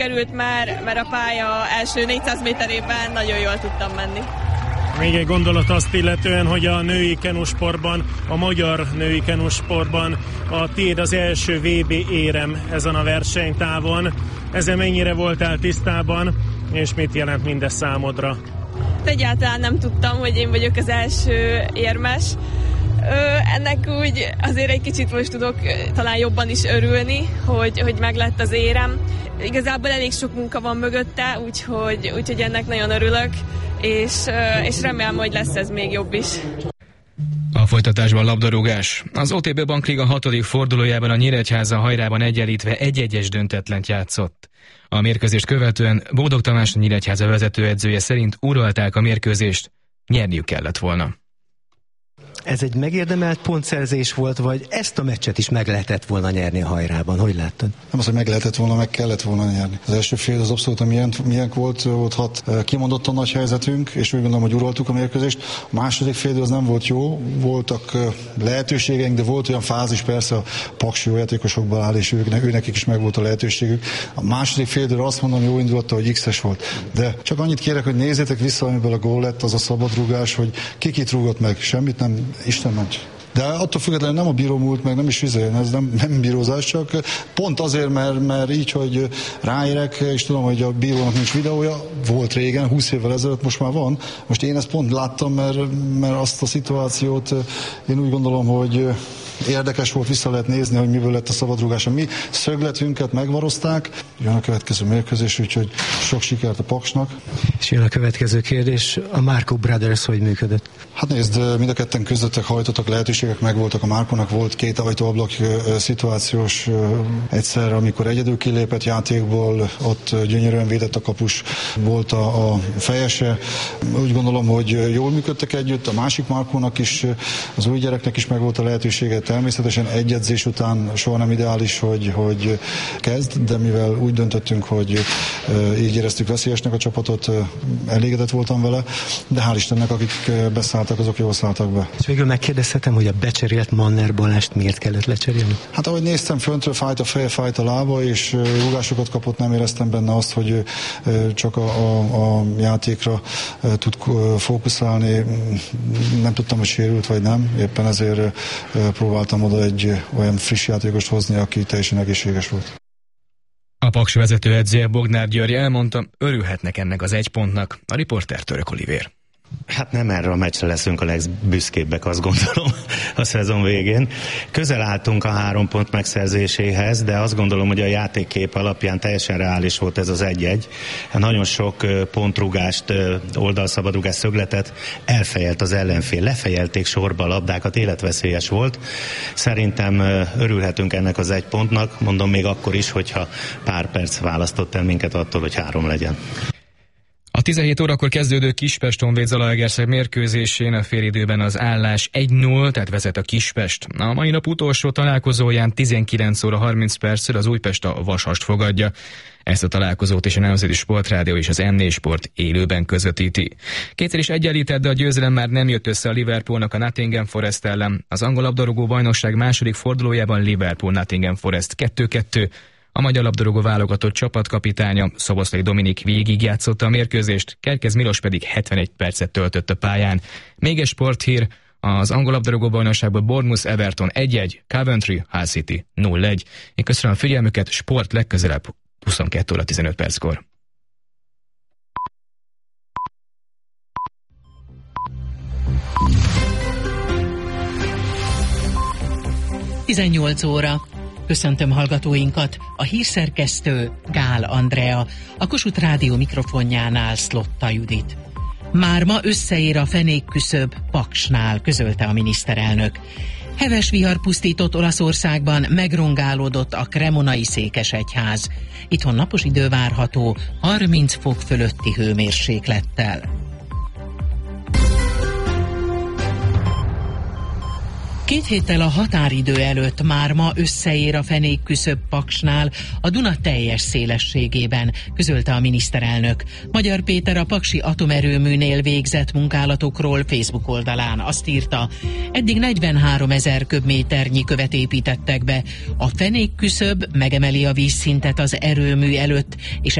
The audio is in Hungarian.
Került már, mert a pálya első 400 méterében nagyon jól tudtam menni. Még egy gondolat azt illetően, hogy a női kenusportban, a magyar női kenusportban a tiéd az első VB érem ezen a versenytávon. Ezzel mennyire voltál tisztában, és mit jelent mindez számodra? Egyáltalán nem tudtam, hogy én vagyok az első érmes. Ennek úgy azért egy kicsit most tudok talán jobban is örülni, hogy meglett az érem. Igazából elég sok munka van mögötte, úgyhogy ennek nagyon örülök, és remélem, hogy lesz ez még jobb is. A folytatásban labdarúgás. Az OTP Bankliga 6. fordulójában a Nyíregyháza hajrában egyenlítve 1-1-es döntetlent játszott. A mérkőzést követően Bódog Tamás, a Nyíregyháza vezetőedzője szerint uralták a mérkőzést, nyerniük kellett volna. Ez egy megérdemelt pontszerzés volt, vagy ezt a meccset is meg lehetett volna nyerni a hajrában? Hogy láttad? Nem az, hogy meg lehetett volna, meg kellett volna nyerni. Az első fél az abszolút milyen volt 6 kimondottan nagy helyzetünk, és úgy gondolom, hogy uraltuk a mérkőzést. A második fél az nem volt jó, voltak lehetőségeink, de volt olyan fázis, persze a Paks jó játékosokból áll, és őnekik is meg volt a lehetőségük. A második félről azt mondom, jó indulatta, hogy X-es volt. De csak annyit kérek, hogy nézzétek vissza, amiből a gól lett, az a szabadrúgás, hogy kit rúgott meg, semmit nem. Isten ments. De attól függetlenül nem a bíró múlt meg, nem is ez nem bírózás, csak pont azért, mert így, hogy ráérek, és tudom, hogy a bírónak nincs videója, volt régen, 20 évvel ezelőtt, most már van. Most én ezt pont láttam, mert azt a szituációt én úgy gondolom, hogy érdekes volt, vissza lehet nézni, hogy miből lett a szabadrúgás. A mi szögletünket megvarozták, jön a következő mérkőzés, úgyhogy sok sikert a Paksnak. És jön a következő kérdés, a Marco Brothers hogy működött? Hát nézd, mind a ketten küzdöttek, hajtottak, lehetőségek megvoltak. A Márkónak volt 2 ajtóablak szituációs egyszer, amikor egyedül kilépett játékból, ott gyönyörűen védett a kapus, volt a fejese. Úgy gondolom, hogy jól működtek együtt, a másik Márkónak is, az új gyereknek is megvolt a lehetősége. Természetesen egy edzés után soha nem ideális, hogy kezd, de mivel úgy döntöttünk, hogy így éreztük veszélyesnek a csapatot, elégedett voltam vele, de hál' Istennek, akik beszálltak, azok jól szálltak be. És végül megkérdezhetem, hogy a becserélt Manner Balást miért kellett lecserélni? Hát ahogy néztem, föntről fájt a feje, fájt a lába, és rúgásokat kapott, nem éreztem benne azt, hogy csak a játékra tud fókuszálni. Nem tudtam, hogy sérült vagy nem, éppen ezért próbáltam oda egy olyan friss játékost hozni, aki teljesen egészséges volt. A Paks vezetőedzője Bognár György elmondta, örülhetnek ennek az 1 pontnak. A riporter Török Olivér. Hát nem erre a meccsre leszünk a legbüszkébbek, azt gondolom, a szezon végén. Közel álltunk a 3 pont megszerzéséhez, de azt gondolom, hogy a játékkép alapján teljesen reális volt ez az 1-1. Nagyon sok pontrúgást, oldalszabadrúgás, szögletet elfejelt az ellenfél. Lefejelték sorba a labdákat, életveszélyes volt. Szerintem örülhetünk ennek az 1 pontnak, mondom még akkor is, hogyha pár perc választott el minket attól, hogy 3 legyen. A 17 órakor kezdődő Kispest-Honvéd-Zalaegerszeg mérkőzésén a félidőben az állás 1-0, tehát vezet a Kispest. A mai nap utolsó találkozóján 19 óra 30 perccel az Újpest a Vasast fogadja. Ezt a találkozót is a Nemzeti Sportrádió és az M4 Sport élőben közvetíti. Kétszer is egyenlített, de a győzelem már nem jött össze a Liverpoolnak a Nottingham Forest ellen. Az angol labdarúgó bajnokság második fordulójában Liverpool-Nottingham Forest 2-2. A magyar labdarúgó válogatott csapatkapitánya, Szoboszlai Dominik végigjátszotta a mérkőzést, Kerkez Milos pedig 71 percet töltött a pályán. Még egy sporthír, az angol labdarúgó bajnokságban Bournemouth Everton 1-1, Coventry Hull City 0-1. Én köszönöm a figyelmüket, sport legközelebb 22 óra 15 perckor. óra. Köszöntöm hallgatóinkat, a hírszerkesztő Gál Andrea, a Kossuth Rádió mikrofonjánál Szlotta Judit. Már ma összeér a fenékküszöb Paksnál, közölte a miniszterelnök. Heves vihar pusztított Olaszországban, megrongálódott a kremonai székesegyház. Itthon napos idő várható, 30 fok fölötti hőmérséklettel. 2 héttel a határidő előtt már ma összeér a fenékküszöb Paksnál a Duna teljes szélességében, közölte a miniszterelnök. Magyar Péter a paksi atomerőműnél végzett munkálatokról Facebook oldalán azt írta, eddig 43 000 köbméternyi követ építettek be. A fenékküszöb megemeli a vízszintet az erőmű előtt, és